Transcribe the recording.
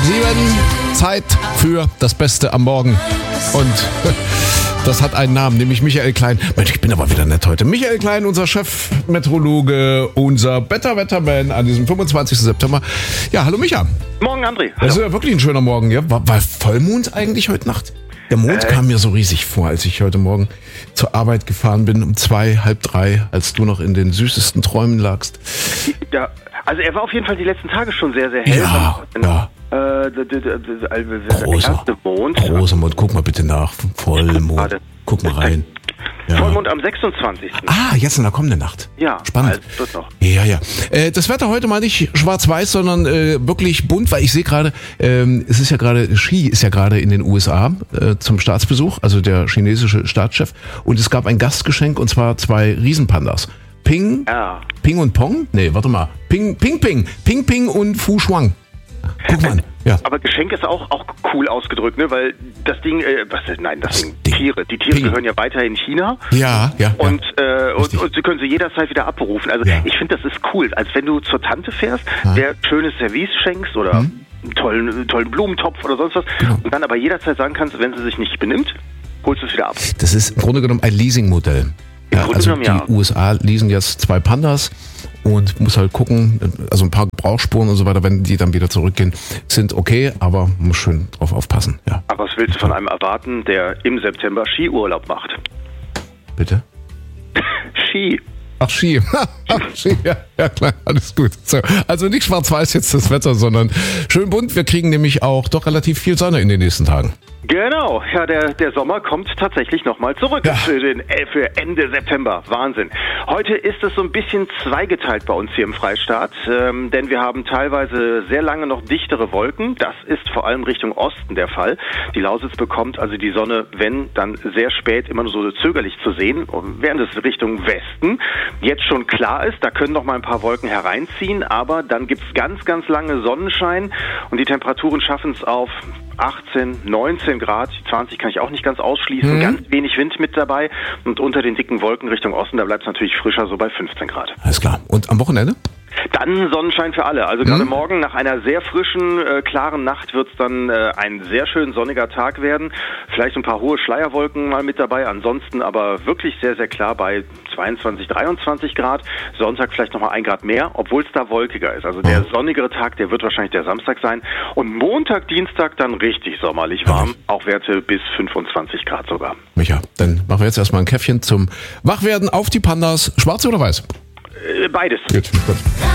Zeit für das Beste am Morgen. Und das hat einen Namen, nämlich Michael Klein. Mensch, ich bin aber wieder nett heute. Michael Klein, unser Chefmeteorologe, unser Better Wetterman an diesem 25. September. Ja, hallo Micha. Morgen, André. Das ist ja wirklich ein schöner Morgen. Ja? War Vollmond eigentlich heute Nacht? Der Mond kam mir so riesig vor, als ich heute Morgen zur Arbeit gefahren bin, um 2, halb 3, als du noch in den süßesten Träumen lagst. Ja, also er war auf jeden Fall die letzten Tage schon sehr, sehr hell. Ja. Großer Mond, guck mal bitte nach. Vollmond. Guck mal rein. Ja. Vollmond am 26. Jetzt in der kommenden Nacht. Ja, spannend. Also wird noch. Ja. Das Wetter heute mal nicht schwarz-weiß, sondern wirklich bunt, weil ich sehe gerade, Xi ist ja gerade in den USA zum Staatsbesuch, also der chinesische Staatschef. Und es gab ein Gastgeschenk, und zwar 2 Riesenpandas. Ping und Pong? Nee, warte mal. Ping und Fu Shuang. Guck mal an. Ja. Aber Geschenk ist auch cool ausgedrückt, ne? Weil das Ding, Tiere. Die Tiere gehören ja weiterhin China. Ja. Und sie können sie jederzeit wieder abberufen. Also ich finde, das ist cool. Als wenn du zur Tante fährst, der schönes Service schenkst oder einen tollen Blumentopf oder sonst was. Genau. Und dann aber jederzeit sagen kannst, wenn sie sich nicht benimmt, holst du es wieder ab. Das ist im Grunde genommen ein Leasingmodell. Die USA leasen jetzt 2 Pandas und muss halt gucken, also ein paar Gebrauchsspuren und so weiter, wenn die dann wieder zurückgehen, sind okay, aber muss schön drauf aufpassen. Ja. Aber was willst du von einem erwarten, der im September Skiurlaub macht? Bitte? Ski. Ach, Ski. Ski, ja klar, alles gut. So, also nicht schwarz-weiß jetzt das Wetter, sondern schön bunt. Wir kriegen nämlich auch doch relativ viel Sonne in den nächsten Tagen. Genau, ja, der Sommer kommt tatsächlich nochmal zurück für Ende September. Wahnsinn. Heute ist es so ein bisschen zweigeteilt bei uns hier im Freistaat, denn wir haben teilweise sehr lange noch dichtere Wolken. Das ist vor allem Richtung Osten der Fall. Die Lausitz bekommt also die Sonne, wenn, dann sehr spät, immer nur so zögerlich zu sehen, während es Richtung Westen jetzt schon klar ist, da können noch mal ein paar Wolken hereinziehen, aber dann gibt's ganz, ganz lange Sonnenschein und die Temperaturen schaffen es auf 18, 19 Grad, 20 kann ich auch nicht ganz ausschließen, ganz wenig Wind mit dabei und unter den dicken Wolken Richtung Osten, da bleibt es natürlich frischer, so bei 15 Grad. Alles klar. Und am Wochenende? Dann Sonnenschein für alle. Also gerade morgen nach einer sehr frischen, klaren Nacht wird es dann ein sehr schön sonniger Tag werden. Vielleicht ein paar hohe Schleierwolken mal mit dabei. Ansonsten aber wirklich sehr, sehr klar bei 22, 23 Grad. Sonntag vielleicht nochmal 1 Grad mehr, obwohl es da wolkiger ist. Also der sonnigere Tag, der wird wahrscheinlich der Samstag sein. Und Montag, Dienstag dann richtig sommerlich warm. Auch Werte bis 25 Grad sogar. Micha, dann machen wir jetzt erstmal ein Käffchen zum Wachwerden auf die Pandas. Schwarz oder weiß? Beides. Gut.